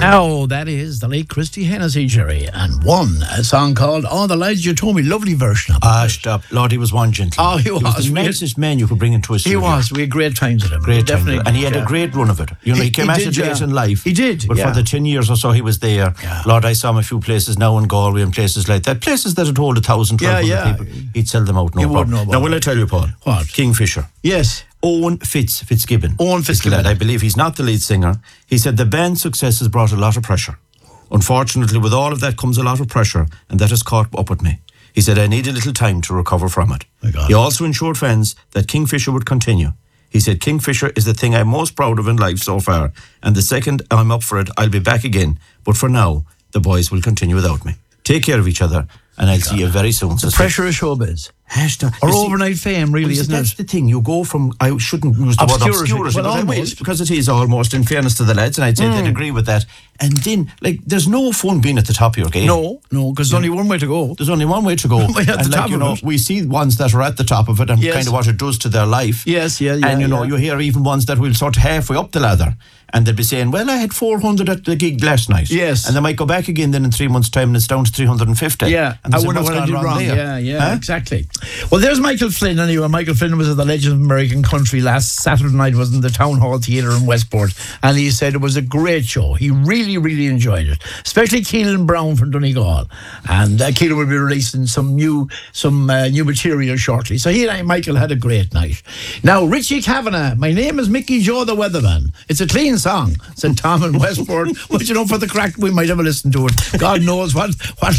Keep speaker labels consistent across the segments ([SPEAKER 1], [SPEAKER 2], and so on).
[SPEAKER 1] Oh, that is the late Christy Hennessy, Jerry, and a song called "All the Lads You Told Me." Lovely version of it.
[SPEAKER 2] Stop. Lord, he was one gentleman.
[SPEAKER 1] Oh, he was
[SPEAKER 2] the nicest man you could bring into a studio.
[SPEAKER 1] He was. We had great times with him.
[SPEAKER 2] Great times. And he had a great run of it. You know, he came at it late in life.
[SPEAKER 1] He did.
[SPEAKER 2] But for the 10 years or so he was there, Lord, I saw him a few places now in Galway and places like that. Places that had hold 1,000, 1,200 people. He'd sell them out, no problem. Now, will I tell you, Paul?
[SPEAKER 1] What?
[SPEAKER 2] Kingfisher.
[SPEAKER 1] Yes.
[SPEAKER 2] Owen Fitzgibbon.
[SPEAKER 1] Owen Fitzgibbon.
[SPEAKER 2] I believe he's not the lead singer. He said the band's success has brought a lot of pressure. Unfortunately, with all of that comes a lot of pressure, and that has caught up with me. He said, I need a little time to recover from it. He also ensured fans that Kingfisher would continue. He said, Kingfisher is the thing I'm most proud of in life so far, and the second I'm up for it, I'll be back again. But for now, the boys will continue without me. Take care of each other, and I'll see you very soon.
[SPEAKER 1] The pressure of showbiz. Or overnight fame, really, isn't it?
[SPEAKER 2] That's the thing. You go from, I shouldn't use the word obscurity, but I will, because it is almost, in fairness to the lads, and I'd say they'd agree with that. And then, there's no fun being at the top of your game.
[SPEAKER 1] No, because there's only one way to go.
[SPEAKER 2] There's only one way to go. And we see ones that are at the top of it and kind of what it does to their life.
[SPEAKER 1] Yes,
[SPEAKER 2] And you hear even ones that will sort of halfway up the ladder, and they'll be saying, well, I had 400 at the gig last night.
[SPEAKER 1] Yes.
[SPEAKER 2] And they might go back again then in 3 months' time and it's down to 350.
[SPEAKER 1] Yeah.
[SPEAKER 2] And
[SPEAKER 1] I wonder what I did wrong.
[SPEAKER 2] Yeah,
[SPEAKER 1] exactly. Well, there's Michael Flynn anyway. Michael Flynn was at the Legends of American Country last Saturday night, was in the Town Hall Theatre in Westport, and he said it was a great show. He really, really enjoyed it, especially Keelan Brown from Donegal. And Keelan will be releasing some new material shortly. So he and Michael had a great night. Now, Richie Kavanagh, my name is Mickey Joe the Weatherman. It's a clean song, said Tom in Westport. But for the crack, we might have a listen to it. God knows what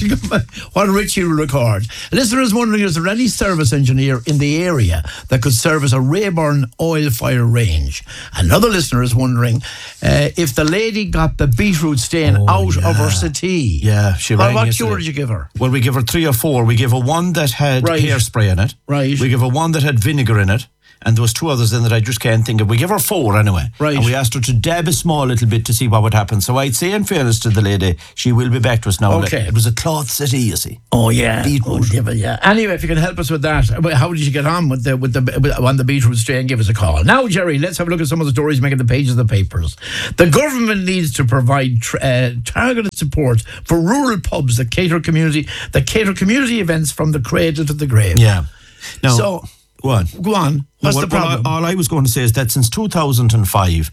[SPEAKER 1] Richie will record. A listener is wondering, is there any service engineer in the area that could service a Rayburn oil fire range? Another listener is wondering if the lady got the beetroot stain out of her settee.
[SPEAKER 2] Yeah, she rang
[SPEAKER 1] what
[SPEAKER 2] yesterday.
[SPEAKER 1] cure did you give her?
[SPEAKER 2] Well, we give her 3 or 4. We give her one that had hairspray in it.
[SPEAKER 1] Right.
[SPEAKER 2] We give her one that had vinegar in it. And there was 2 others then that I just can't think of. We give her 4 anyway.
[SPEAKER 1] Right.
[SPEAKER 2] And we asked her to dab a small little bit to see what would happen. So I'd say, in fairness to the lady, she will be back to us now.
[SPEAKER 1] Okay.
[SPEAKER 2] It was a cloth settee, you see.
[SPEAKER 1] Oh, yeah.
[SPEAKER 2] Beetroot.
[SPEAKER 1] Anyway, if you can help us with that, how did you get on with the beetroot strain? Give us a call. Now, Jerry, let's have a look at some of the stories making the pages of the papers. The government needs to provide targeted support for rural pubs that cater community events from the cradle to the grave.
[SPEAKER 2] Yeah. Now,
[SPEAKER 1] so,
[SPEAKER 2] go on.
[SPEAKER 1] What's the problem?
[SPEAKER 2] All I was going to say is that since 2005,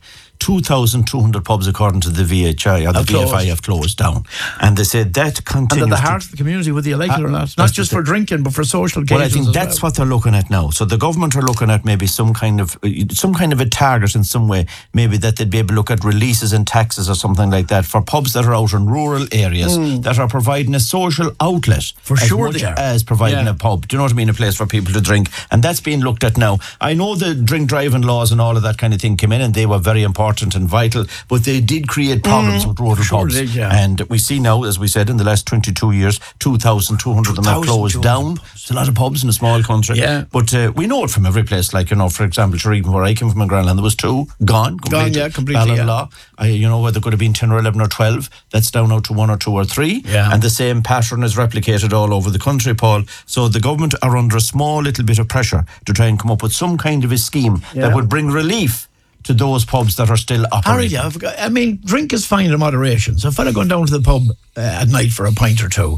[SPEAKER 2] 2,200 pubs, according to the VHI or the VFI, have closed down. And they said that continues.
[SPEAKER 1] And at the heart of the community, whether you like it or not. Not just for drinking, but for social occasions.
[SPEAKER 2] Well, I think that's what they're looking at now. So the government are looking at maybe some kind of a target in some way, maybe that they'd be able to look at releases and taxes or something like that for pubs that are out in rural areas that are providing a social outlet.
[SPEAKER 1] For sure they are.
[SPEAKER 2] As providing a pub. Do you know what I mean? A place for people to drink. And that's being looked at now. I know the drink driving laws and all of that kind of thing came in, and they were very important and vital, but they did create problems with rural pubs.
[SPEAKER 1] Did, yeah.
[SPEAKER 2] And we see now, as we said, in the last 22 years, 2,200 of them have closed down. It's a lot of pubs in a small country.
[SPEAKER 1] Yeah.
[SPEAKER 2] But we know it from every place. For example, even where I came from in Grandland, there was 2 gone completely.
[SPEAKER 1] Completely.
[SPEAKER 2] Where there could have been 10 or 11 or 12, that's down now to 1 or 2 or 3.
[SPEAKER 1] Yeah.
[SPEAKER 2] And the same pattern is replicated all over the country, Paul. So the government are under a small little bit of pressure to try and come up with some kind of a scheme that would bring relief to those pubs that are still operating.
[SPEAKER 1] I mean, drink is fine in moderation. So if I'm going down to the pub at night for a pint or 2,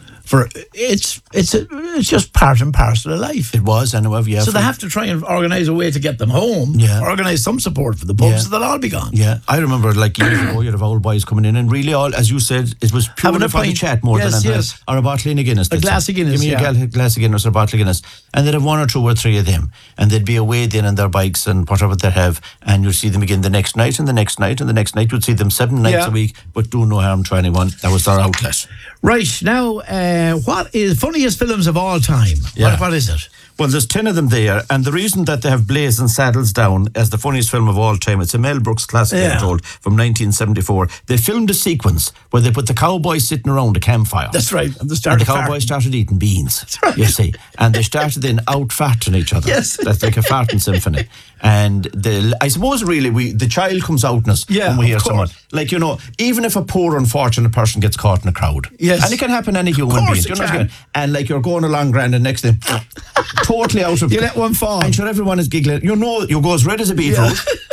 [SPEAKER 1] it's just part and parcel of life.
[SPEAKER 2] It was, anyway, yeah.
[SPEAKER 1] So they have to try and organise a way to get them home.
[SPEAKER 2] Yeah.
[SPEAKER 1] Organise some support for the pubs, so they'll all be gone.
[SPEAKER 2] Yeah, I remember years ago, you'd have old boys coming in, and really all, as you said, it was purely for the chat more than anything. Or a bottle of Guinness.
[SPEAKER 1] A glass of Guinness,
[SPEAKER 2] Give me a glass of Guinness or a bottle of Guinness. And they'd have 1 or 2 or 3 of them. And they'd be away then on their bikes and whatever they have. And you'd see them again the next night and the next night and the next night. You'd see them 7 nights a week, but do no harm to anyone. That was their outlet.
[SPEAKER 1] Right, now, what is funniest films of all time?
[SPEAKER 2] Yeah.
[SPEAKER 1] What is it?
[SPEAKER 2] Well, there's 10 of them there, and the reason that they have Blazing Saddles down as the funniest film of all time, it's a Mel Brooks classic, I'm told, from 1974. They filmed a sequence where they put the cowboys sitting around a campfire.
[SPEAKER 1] That's right.
[SPEAKER 2] And the cowboys started eating beans. That's right. You see. And they started then out-farting each other.
[SPEAKER 1] Yes.
[SPEAKER 2] That's like a farting symphony. And I suppose really the child comes out in us when we hear someone. Even if a poor unfortunate person gets caught in a crowd.
[SPEAKER 1] Yes.
[SPEAKER 2] And it can happen to any human being.
[SPEAKER 1] It can.
[SPEAKER 2] And you're going along grand and next thing totally out of...
[SPEAKER 1] You let one fall.
[SPEAKER 2] I'm sure everyone is giggling. You know, you go as red as a beetroot.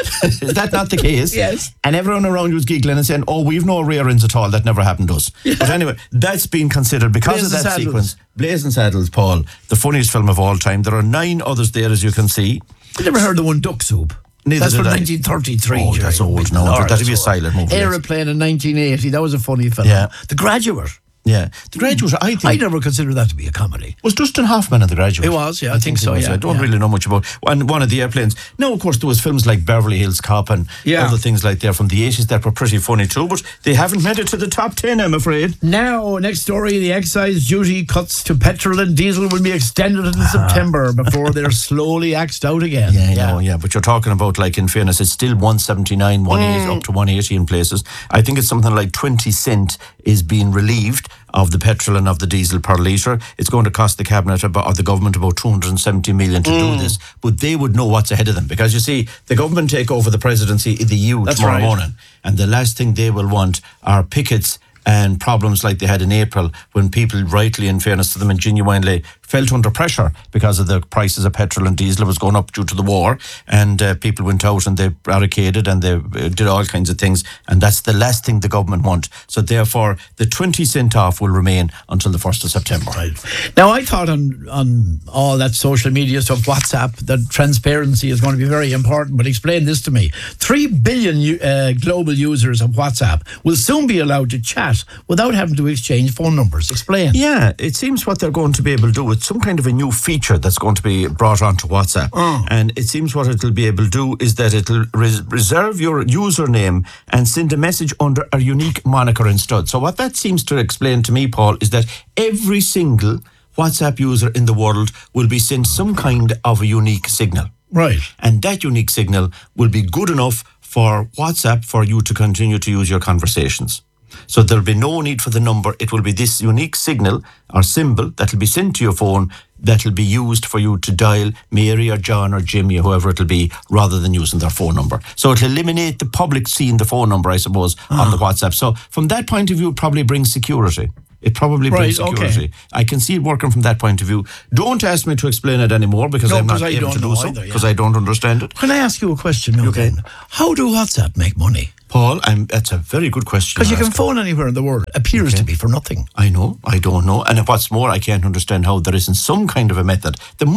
[SPEAKER 2] Is that not the case?
[SPEAKER 1] Yes.
[SPEAKER 2] And everyone around you is giggling and saying, oh, we've no rear ends at all. That never happened to us. Yeah. But anyway, that's been considered because of that sequence. Blazing Saddles, Paul, the funniest film of all time. There are 9 others there, as you can see.
[SPEAKER 1] I never heard the one Duck Soup. That's from 1933.
[SPEAKER 2] Oh, that's old now. That'd be a silent movie.
[SPEAKER 1] Aeroplane in 1980. That was a funny film.
[SPEAKER 2] Yeah.
[SPEAKER 1] The Graduate.
[SPEAKER 2] Yeah. The Graduate, I think...
[SPEAKER 1] I never considered that to be a comedy.
[SPEAKER 2] Was Dustin Hoffman in The Graduate?
[SPEAKER 1] It was, yeah. I think so, yeah.
[SPEAKER 2] I don't really know much about one of the airplanes. Now, of course, there was films like Beverly Hills Cop and other things like that from the 80s that were pretty funny too, but they haven't made it to the top 10, I'm afraid.
[SPEAKER 1] Now, next story, the excise duty cuts to petrol and diesel will be extended until September before they're slowly axed out again.
[SPEAKER 2] Yeah, but you're talking about, like, in fairness, it's still 179, 180, up to 180 in places. I think it's something like 20 cent is being relieved of the petrol and of the diesel per litre. It's going to cost the cabinet or the government about 270 million to do this, but they would know what's ahead of them because you see, the government take over the presidency in the EU tomorrow morning, and the last thing they will want are pickets and problems like they had in April when people, rightly, in fairness to them, and genuinely felt under pressure because of the prices of petrol and diesel was going up due to the war, and people went out and they barricaded and they did all kinds of things, and that's the last thing the government want. So therefore, the 20 cent off will remain until the 1st of September.
[SPEAKER 1] Right. Now, I thought on all that social media stuff, WhatsApp, that transparency is going to be very important, but explain this to me. 3 billion global users of WhatsApp will soon be allowed to chat without having to exchange phone numbers. Explain.
[SPEAKER 2] Yeah, it seems what they're going to be able to do with some kind of a new feature that's going to be brought onto WhatsApp. And it seems what it'll be able to do is that it'll reserve your username and send a message under a unique moniker instead. So what that seems to explain to me, Paul, is that every single WhatsApp user in the world will be sent some kind of a unique signal.
[SPEAKER 1] Right.
[SPEAKER 2] And that unique signal will be good enough for WhatsApp for you to continue to use your conversations. So there'll be no need for the number. It will be this unique signal or symbol that'll be sent to your phone that'll be used for you to dial Mary or John or Jimmy or whoever it'll be, rather than using their phone number. So it'll eliminate the public seeing the phone number, I suppose, on the WhatsApp. So from that point of view, it probably brings security. It probably brings security. Okay. I can see it working from that point of view. Don't ask me to explain it anymore because I'm not able to do so, because I don't understand it.
[SPEAKER 1] Can I ask you a question now? Okay. How do WhatsApp make money?
[SPEAKER 2] Paul, that's a very good question.
[SPEAKER 1] Because you can phone anywhere in the world. It appears to be for nothing.
[SPEAKER 2] I know. I don't know. And what's more, I can't understand how there isn't some kind of a method. Who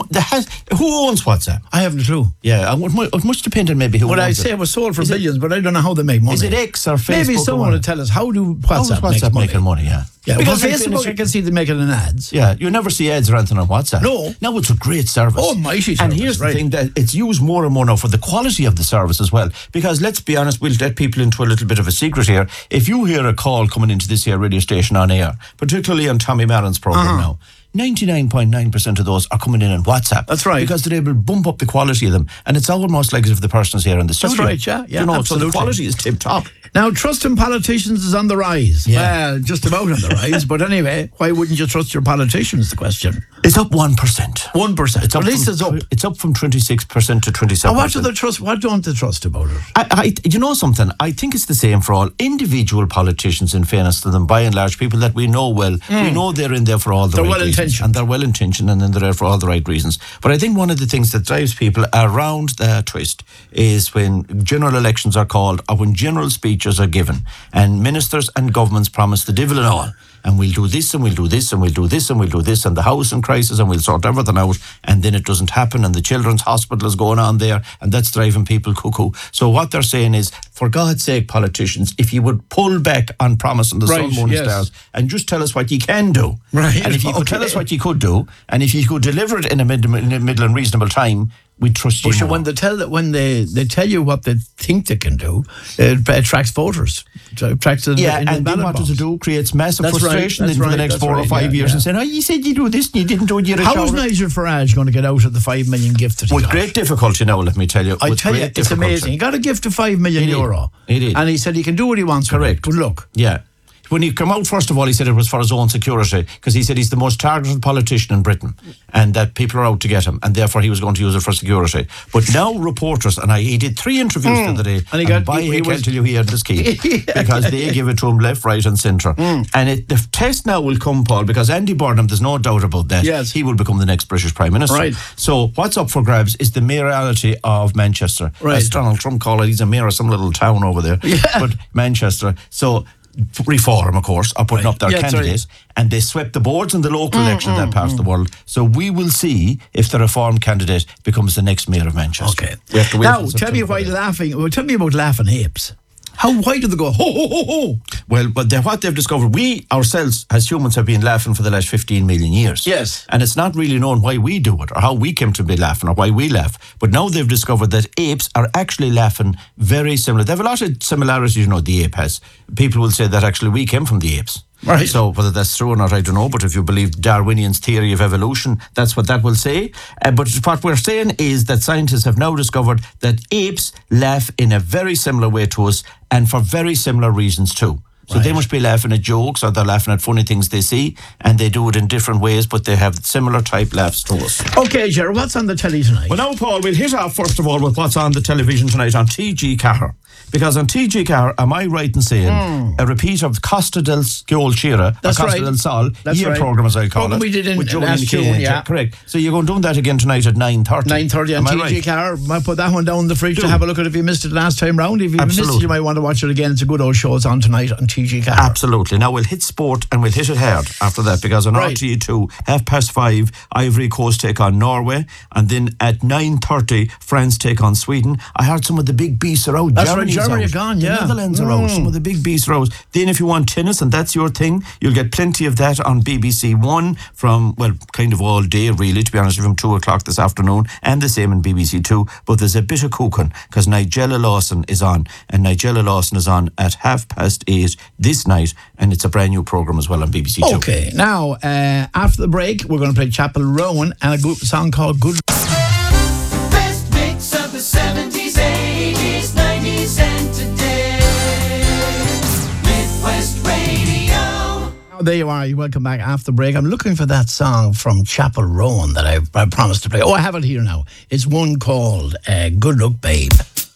[SPEAKER 2] owns WhatsApp?
[SPEAKER 1] I haven't a clue.
[SPEAKER 2] Yeah, it must depend on maybe who owns it.
[SPEAKER 1] Well, I say it was sold for billions, but I don't know how they make money.
[SPEAKER 2] Is it X or Facebook?
[SPEAKER 1] Maybe someone will tell us, how do WhatsApp make money?
[SPEAKER 2] Yeah,
[SPEAKER 1] because Facebook, I can see them making ads.
[SPEAKER 2] Yeah, you never see ads or anything on WhatsApp.
[SPEAKER 1] No.
[SPEAKER 2] Now it's a great service.
[SPEAKER 1] Oh, mighty service.
[SPEAKER 2] And here's the thing, that it's used more and more now for the quality of the service as well. Because let's be honest, we'll let people into a little bit of a secret here. If you hear a call coming into this here radio station on air, particularly on Tommy Mallon's program now, 99.9% of those are coming in on WhatsApp.
[SPEAKER 1] That's right.
[SPEAKER 2] Because they're able to bump up the quality of them. And it's almost like as if the person's here in the studio.
[SPEAKER 1] That's right, yeah, absolutely.
[SPEAKER 2] So the quality is tip-top.
[SPEAKER 1] Now, trust in politicians is on the rise.
[SPEAKER 2] Yeah.
[SPEAKER 1] Well, just about on the rise. But anyway, why wouldn't you trust your politicians, the question?
[SPEAKER 2] It's up 1%.
[SPEAKER 1] 1%.
[SPEAKER 2] At least it's up. It's up from 26% to 27%.
[SPEAKER 1] And what don't they trust about it?
[SPEAKER 2] You know something? I think it's the same for all individual politicians, in fairness to them, by and large, people that we know well. We know they're in there for all the right reasons. And they're well-intentioned and they're there for all the right reasons. But I think one of the things that drives people around the twist is when general elections are called or when general speeches are given and ministers and governments promise the devil and all. And we'll do this and we'll do this and we'll do this and we'll do this and the house in crisis and we'll sort everything out, and then it doesn't happen and the children's hospital is going on there and that's driving people cuckoo. So what they're saying is, for God's sake, politicians, if you would pull back on promising the sun, moon and stars and just tell us what you can do.
[SPEAKER 1] Right.
[SPEAKER 2] And if you could tell us what you could do, and if you could deliver it in a middle and reasonable time, we trust you more.
[SPEAKER 1] When they tell you what they think they can do, it attracts voters. It attracts and
[SPEAKER 2] then what does it do? Creates massive frustration in the next 4 or 5 years and saying, you said you do this and you didn't do it.
[SPEAKER 1] How is Nigel Farage going to get out of the 5 million gift that he got?
[SPEAKER 2] With great difficulty now, let me tell you.
[SPEAKER 1] It's amazing. He got a gift of €5 million.
[SPEAKER 2] He did.
[SPEAKER 1] And he said he can do what he wants.
[SPEAKER 2] Correct.
[SPEAKER 1] Good luck.
[SPEAKER 2] Yeah. when he came out, first of all, he said it was for his own security, because he said he's the most targeted politician in Britain and that people are out to get him, and therefore he was going to use it for security. But now reporters, and he did 3 interviews the other day, and I can tell you he had this key, because they give it to him left, right and centre. And the test now will come, Paul, because Andy Burnham, there's no doubt about that, he will become the next British Prime Minister.
[SPEAKER 1] Right.
[SPEAKER 2] So what's up for grabs is the mayoralty of Manchester.
[SPEAKER 1] Right.
[SPEAKER 2] As Donald Trump called it, he's a mayor of some little town over there. But Manchester. So Reform, of course, are putting up their candidate, and they swept the boards in the local election in that part of the world. So we will see if the Reform candidate becomes the next mayor of Manchester.
[SPEAKER 1] Okay.
[SPEAKER 2] We have to wait
[SPEAKER 1] now, tell me why laughing. Well, tell me about laughing apes. Why do they go ho ho ho ho?
[SPEAKER 2] Well, but what they've discovered, we ourselves as humans have been laughing for the last 15 million years.
[SPEAKER 1] Yes.
[SPEAKER 2] And it's not really known why we do it or how we came to be laughing or why we laugh. But now they've discovered that apes are actually laughing very similar. They have a lot of similarities, the ape has. People will say that actually we came from the apes.
[SPEAKER 1] Right.
[SPEAKER 2] So whether that's true or not, I don't know. But if you believe Darwinian's theory of evolution, that's what that will say. But what we're saying is that scientists have now discovered that apes laugh in a very similar way to us and for very similar reasons too. So they must be laughing at jokes or they're laughing at funny things they see, and they do it in different ways, but they have similar type laughs to us.
[SPEAKER 1] Okay, Gerard, what's on the telly tonight?
[SPEAKER 2] Well, now, Paul, we'll hit off first of all with what's on the television tonight on TG Cahir. Because on TG Cahir, am I right in saying a repeat of Costa del Sciolcira, Costa del Sol, year programme as I call it.
[SPEAKER 1] We did in
[SPEAKER 2] with
[SPEAKER 1] last June,
[SPEAKER 2] correct. So you're going to do that again tonight at 9:30.
[SPEAKER 1] 9:30 on TG Cahir. Might put that one down the fridge to have a look at if you missed it last time round. If you missed it, you might want to watch it again. It's a good old show. It's on tonight on TG Cahir.
[SPEAKER 2] Absolutely. Now we'll hit sport and we'll hit it hard after that, because on RTE2, 5:30, Ivory Coast take on Norway, and then at 9:30, France take on Sweden. I heard some of the big beasts are out.
[SPEAKER 1] That's right, Germany are gone,
[SPEAKER 2] The Netherlands are out. Some of the big beasts are out. Then if you want tennis and that's your thing, you'll get plenty of that on BBC One from, well, kind of all day really, to be honest, from 2 o'clock this afternoon, and the same in BBC Two. But there's a bit of cooking because Nigella Lawson is on, and Nigella Lawson is on at 8:30 this night, and it's a brand new programme as well on BBC Two.
[SPEAKER 1] Okay, now after the break, we're going to play Chapel Rowan and a good song called Good.
[SPEAKER 3] Best mix of the 70s, 80s, 90s, and today. Midwest Radio.
[SPEAKER 1] There you are. You're welcome back after the break. I'm looking for that song from Chapel Rowan that I promised to play. Oh, I have it here now. It's one called Good Luck Babe.